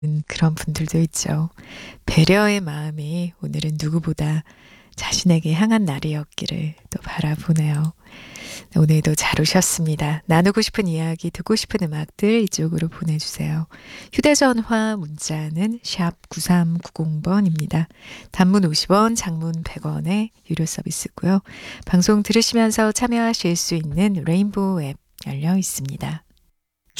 그런 분들도 있죠. 배려의 마음이 오늘은 누구보다 자신에게 향한 날이었기를 또 바라보네요. 오늘도 잘 오셨습니다. 나누고 싶은 이야기, 듣고 싶은 음악들 이쪽으로 보내주세요. 휴대전화 문자는 샵 9390번입니다. 단문 50원, 장문 100원의 유료 서비스고요. 방송 들으시면서 참여하실 수 있는 레인보우 앱 열려 있습니다.